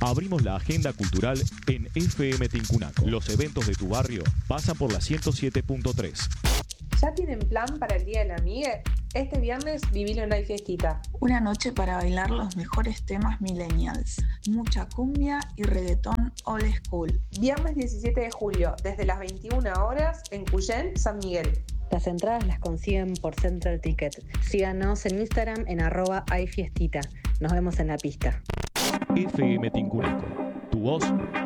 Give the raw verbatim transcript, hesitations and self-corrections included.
Abrimos la agenda cultural en F M Tincunaco. Los eventos de tu barrio pasan por la ciento siete punto tres. ¿Ya tienen plan para el Día de la Amiga? Este viernes vivilo en Hay Fiestita. Una noche para bailar los mejores temas millennials. Mucha cumbia y reggaetón old school. Viernes diecisiete de julio, desde las veintiuna horas, en Cuyén, San Miguel. Las entradas las consiguen por Central Ticket. Síganos en Instagram en arroba hayfiestita. Nos vemos en la pista. F M Tincunaco. Tu voz